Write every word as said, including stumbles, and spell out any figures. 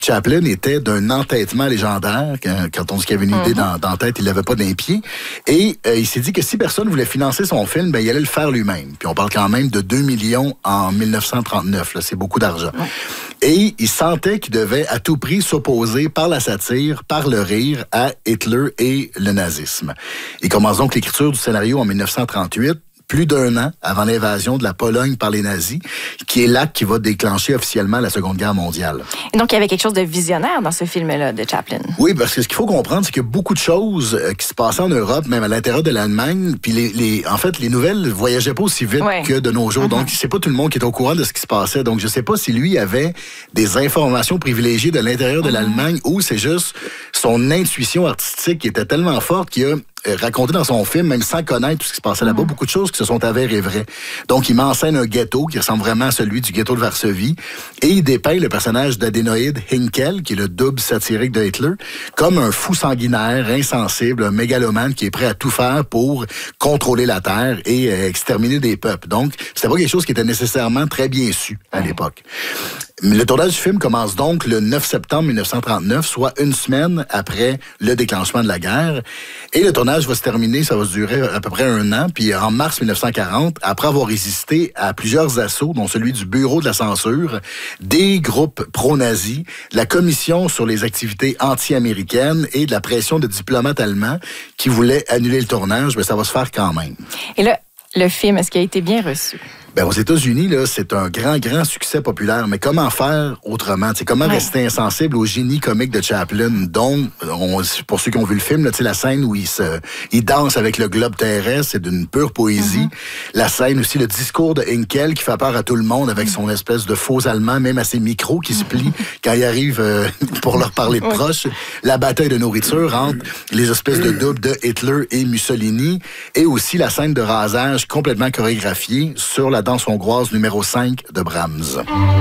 Chaplin était d'un entêtement légendaire. Quand, quand on dit qu'il avait une idée mm-hmm. dans, dans la tête, il l'avait pas d'un pied. Et euh, il s'est dit que si personne voulait financer son film, ben, il allait le faire lui-même. Puis on parle quand même de deux millions en dix-neuf cent trente-neuf. Là, c'est beaucoup d'argent. Mm. Et il sentait qu'il devait à tout prix s'opposer par la satire, par le rire, à Hitler et le nazisme. Il commence donc l'écriture du scénario en dix-neuf cent trente-huit. Plus d'un an avant l'invasion de la Pologne par les nazis, qui est l'acte qui va déclencher officiellement la Seconde Guerre mondiale. Et donc, il y avait quelque chose de visionnaire dans ce film-là de Chaplin. Oui, parce que ce qu'il faut comprendre, c'est qu'il y a beaucoup de choses qui se passaient en Europe, même à l'intérieur de l'Allemagne, puis les, les, en fait, les nouvelles ne voyageaient pas aussi vite ouais. que de nos jours. Mm-hmm. Donc, c'est pas tout le monde qui est au courant de ce qui se passait. Donc, je sais pas si lui avait des informations privilégiées de l'intérieur de mm-hmm. l'Allemagne ou c'est juste son intuition artistique qui était tellement forte qu'il a raconté dans son film, même sans connaître tout ce qui se passait là-bas, mmh. beaucoup de choses qui se sont avérées vraies. Donc, il met en scène un ghetto qui ressemble vraiment à celui du ghetto de Varsovie et il dépeint le personnage d'Adénoïde Hinkel, qui est le double satirique de Hitler, comme un fou sanguinaire, insensible, un mégalomane qui est prêt à tout faire pour contrôler la Terre et euh, exterminer des peuples. Donc, c'était pas quelque chose qui était nécessairement très bien su à mmh. l'époque. Le tournage du film commence donc le neuf septembre dix-neuf cent trente-neuf, soit une semaine après le déclenchement de la guerre. Et le tournage va se terminer, ça va se durer à peu près un an. Puis en mars dix-neuf cent quarante, après avoir résisté à plusieurs assauts, dont celui du Bureau de la censure, des groupes pro-nazis, la Commission sur les activités anti-américaines et de la pression de diplomates allemands qui voulaient annuler le tournage, mais ça va se faire quand même. Et là, le film, est-ce qu'il a été bien reçu? Ben, aux États-Unis, là, c'est un grand, grand succès populaire. Mais comment faire autrement? T'sais, comment ouais. rester insensible au génie comique de Chaplin? Donc, on, pour ceux qui ont vu le film, là, la scène où il, se, il danse avec le globe terrestre, c'est d'une pure poésie. Mm-hmm. La scène aussi, le discours de Hinkel qui fait peur à tout le monde avec son espèce de faux allemand, même à ses micros qui se plient quand il arrive euh, pour leur parler de proche. La bataille de nourriture entre les espèces de doubles de Hitler et Mussolini. Et aussi la scène de rasage complètement chorégraphiée sur la danse hongroise numéro cinq de Brahms.